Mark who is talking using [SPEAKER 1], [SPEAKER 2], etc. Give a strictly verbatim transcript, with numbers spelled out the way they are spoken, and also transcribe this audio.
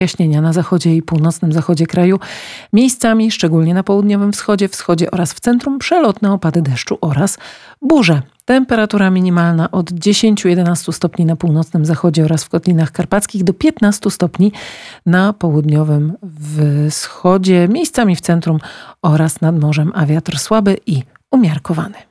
[SPEAKER 1] Jaśnienia na zachodzie i północnym zachodzie kraju. Miejscami, szczególnie na południowym wschodzie, wschodzie oraz w centrum, przelotne opady deszczu oraz burze. Temperatura minimalna od dziesięć do jedenastu stopni na północnym zachodzie oraz w Kotlinach Karpackich do piętnastu stopni na południowym wschodzie, miejscami w centrum oraz nad morzem, a wiatr słaby i umiarkowany.